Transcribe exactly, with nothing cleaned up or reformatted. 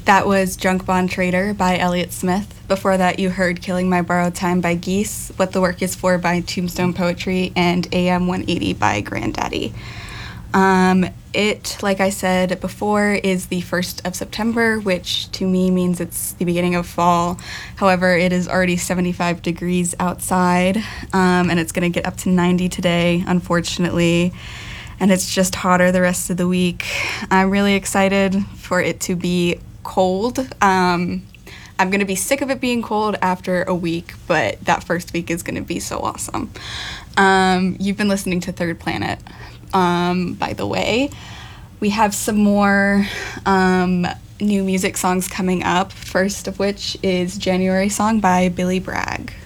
That was Drunk Bond Trader by Elliott Smith. Before that, you heard Killing My Borrowed Time by Geese, What the Work Is For by Tombstone Poetry, and A M one eighty by Granddaddy. Um, it, like I said before, is the first of September, which to me means it's the beginning of fall. However, it is already seventy-five degrees outside, um, and it's going to get up to ninety today, unfortunately. And it's just hotter the rest of the week. I'm really excited for it to be cold. Um, I'm going to be sick of it being cold after a week, but that first week is going to be so awesome. Um, you've been listening to Third Planet. Um, by the way, we have some more um, new music songs coming up, first of which is January Song by Billy Bragg.